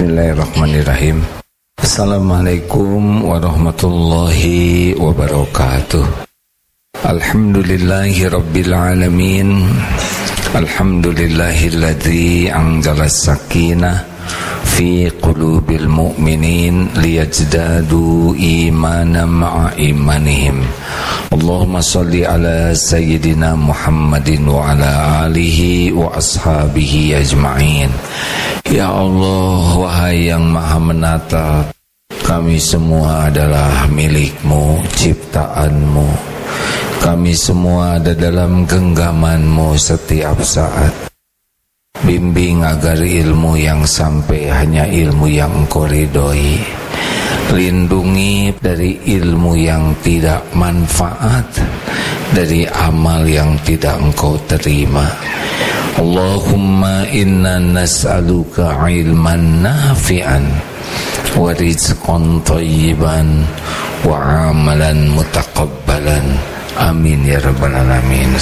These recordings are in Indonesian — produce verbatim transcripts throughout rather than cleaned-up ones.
Bismillahirrahmanirrahim. Assalamualaikum warahmatullahi wabarakatuh. Alhamdulillahi rabbil alamin. Alhamdulillahilladzi anzala as-sakinah fi qulubil mu'minin liyazdadu imanan ma'a imanihim. Allahumma salli ala sayyidina Muhammadin wa ala alihi wa ashabihi ajma'in. Ya Allah, wahai yang maha menata, kami semua adalah milik-Mu, ciptaan-Mu. Kami semua ada dalam genggaman-Mu setiap saat. Bimbing agar ilmu yang sampai hanya ilmu yang Engkau ridhoi. Lindungi dari ilmu yang tidak manfaat, dari amal yang tidak Engkau terima. Allahumma inna nas'aluka ilman nafi'an wa rizqan thayyiban wa amalan mutaqabbalan. Amin ya rabbal alamin.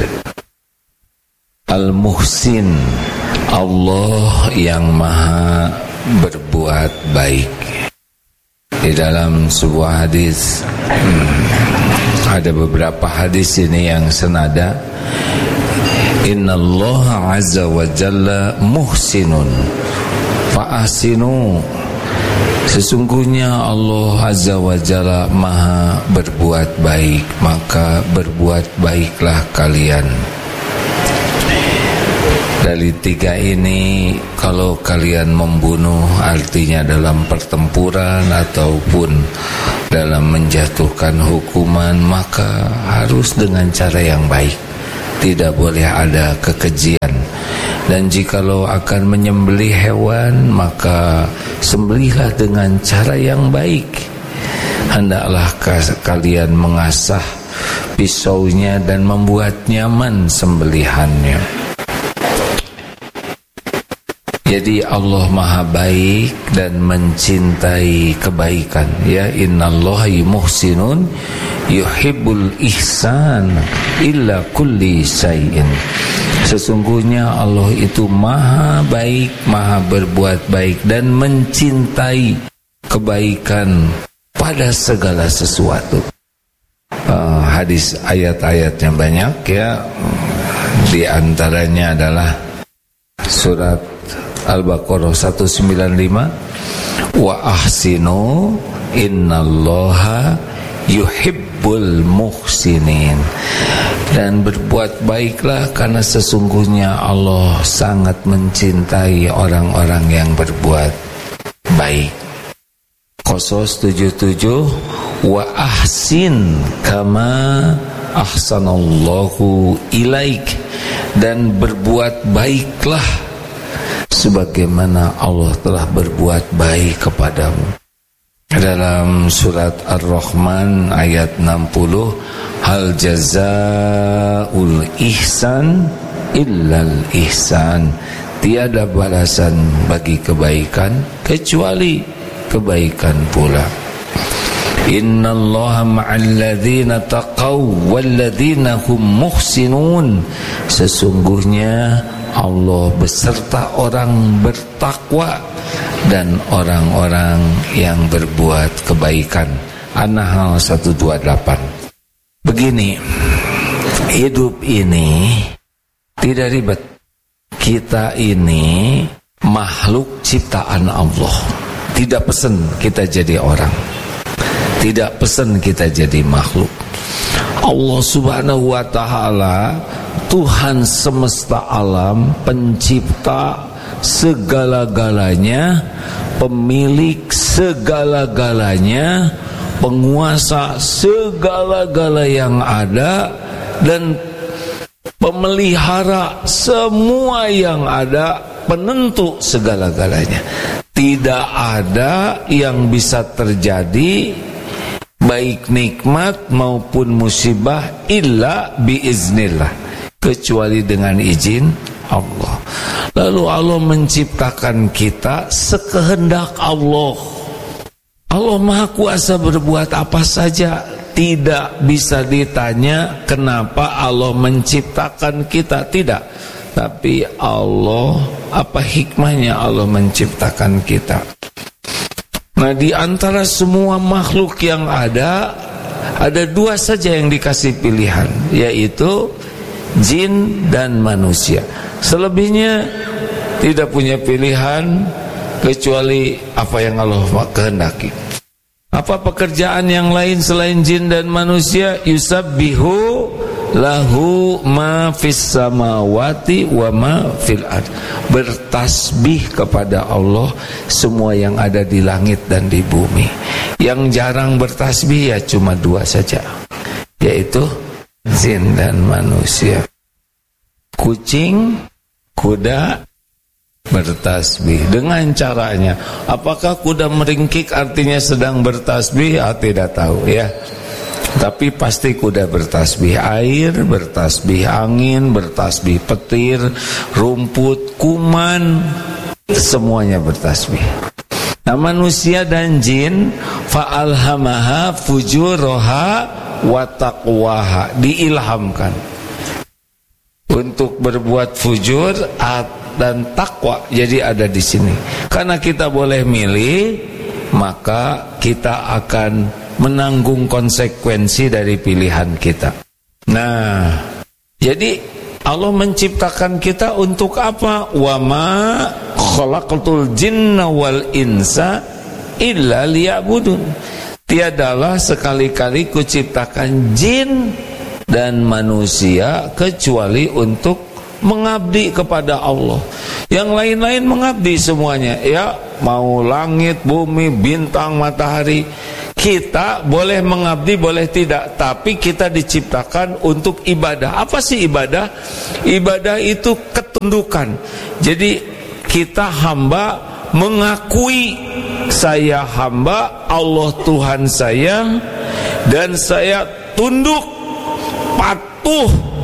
Al-Muhsin, Allah yang maha berbuat baik. Di dalam sebuah hadis, hmm, ada beberapa hadis ini yang senada. Innallaha azza wa jalla muhsinun fa ahsinu. Sesungguhnya Allah azza wa jalla maha berbuat baik, maka berbuat baiklah kalian. Dari tiga ini, kalau kalian membunuh, artinya dalam pertempuran ataupun dalam menjatuhkan hukuman, maka harus dengan cara yang baik. Tidak boleh ada kekejian. Dan jikalau akan menyembelih hewan, maka sembelihlah dengan cara yang baik. Hendaklah kalian mengasah pisaunya dan membuat nyaman sembelihannya. Jadi Allah maha baik dan mencintai kebaikan. Ya, innallaha muhsinun yuhibbul ihsan illa kulli syai'in. Sesungguhnya Allah itu maha baik, maha berbuat baik dan mencintai kebaikan pada segala sesuatu. Uh, hadis ayat-ayatnya banyak ya. Di antaranya adalah surat Al-Baqarah seratus sembilan puluh lima, wa ahsinu innallaha yuhibbul muhsinin. Dan berbuat baiklah karena sesungguhnya Allah sangat mencintai orang-orang yang berbuat baik. Qasas tujuh puluh tujuh, wa ahsin kama ahsanallahu ilaik. Dan berbuat baiklah sebagaimana Allah telah berbuat baik kepadamu. Dalam surat Ar-Rahman ayat enam puluh, hal jazaul ihsan illal ihsan. Tiada balasan bagi kebaikan kecuali kebaikan pula. Innallaha ma'al ladzina taqaw wal ladzina hum muhsinun. Sesungguhnya Allah beserta orang bertakwa dan orang-orang yang berbuat kebaikan. An-Nahl seratus dua puluh delapan. Begini, hidup ini tidak ribet. Kita ini makhluk ciptaan Allah. Tidak pesan kita jadi orang. Tidak pesan kita jadi makhluk. Allah subhanahu wa ta'ala, Tuhan semesta alam, pencipta segala-galanya, pemilik segala-galanya, penguasa segala-gala yang ada, dan pemelihara semua yang ada, penentu segala-galanya. Tidak ada yang bisa terjadi, baik nikmat maupun musibah, illa biiznillah, kecuali dengan izin Allah. Lalu Allah menciptakan kita sekehendak Allah. Allah Maha Kuasa berbuat apa saja. Tidak bisa ditanya kenapa Allah menciptakan kita. Tidak. Tapi Allah, apa hikmahnya Allah menciptakan kita? Nah, di antara semua makhluk yang ada, ada dua saja yang dikasih pilihan, yaitu jin dan manusia. Selebihnya tidak punya pilihan kecuali apa yang Allah kehendaki. Apa pekerjaan yang lain selain jin dan manusia? Yusabbihu lahu ma fis samawati wa ma fil ard. Bertasbih kepada Allah semua yang ada di langit dan di bumi. Yang jarang bertasbih ya cuma dua saja, yaitu jin dan manusia. Kucing, kuda bertasbih dengan caranya. Apakah kuda meringkik artinya sedang bertasbih? Ah, tidak tahu ya. Tapi pasti kuda bertasbih. Air bertasbih, angin bertasbih, petir, rumput, kuman, semuanya bertasbih. Nah, manusia dan jin fa'alhamaha fujuraha wa taqwaha, diilhamkan untuk berbuat fujur dan takwa. Jadi ada di sini. Karena kita boleh milih, maka kita akan menanggung konsekuensi dari pilihan kita. Nah, jadi Allah menciptakan kita untuk apa? Wa ma khalaqatul jinna wal insa illa liya'budun. Tiadalah sekali-kali kuciptakan jin dan manusia kecuali untuk mengabdi kepada Allah. Yang lain-lain mengabdi semuanya, ya, mau langit, bumi, bintang, matahari. Kita boleh mengabdi, boleh tidak, tapi kita diciptakan untuk ibadah. Apa sih ibadah? Ibadah itu ketundukan. Jadi kita hamba mengakui saya hamba, Allah Tuhan saya, dan saya tunduk, patuh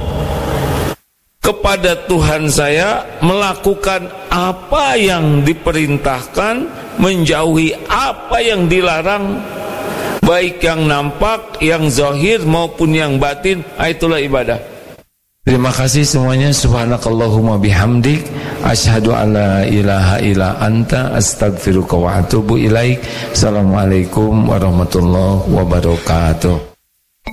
kepada Tuhan saya, melakukan apa yang diperintahkan, menjauhi apa yang dilarang, baik yang nampak, yang zahir maupun yang batin. Itulah ibadah. Terima kasih semuanya. Subhanakallahumma bihamdik, asyhadu an la ilaha illa anta, astaghfiruka wa atubu ilaik. Assalamualaikum warahmatullahi wabarakatuh.